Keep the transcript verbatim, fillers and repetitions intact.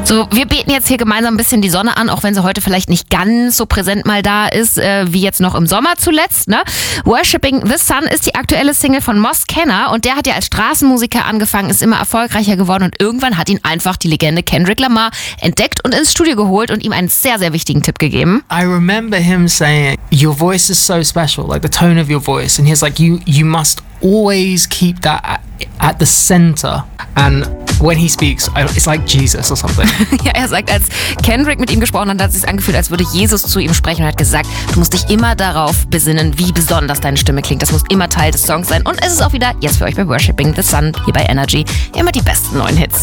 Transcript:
So, wir beten jetzt hier gemeinsam ein bisschen die Sonne an, auch wenn sie heute vielleicht nicht ganz so präsent mal da ist, äh, wie jetzt noch im Sommer zuletzt. Ne? Worshipping the Sun ist die aktuelle Single von Moss Kenner und der hat ja als Straßenmusiker angefangen, ist immer erfolgreicher geworden und irgendwann hat ihn einfach die Legende Kendrick Lamar entdeckt und ins Studio geholt und ihm einen sehr, sehr wichtigen Tipp gegeben. I remember him saying, your voice is so special, like the tone of your voice. And he's like, you, you must always keep that at, at the center. And when he speaks, it's like Jesus or something. Ja, er sagt, als Kendrick mit ihm gesprochen hat, hat es sich angefühlt, als würde Jesus zu ihm sprechen und hat gesagt, du musst dich immer darauf besinnen, wie besonders deine Stimme klingt. Das muss immer Teil des Songs sein. Und es ist auch wieder jetzt für euch bei Worshipping the Sun hier bei Energy immer die besten neuen Hits.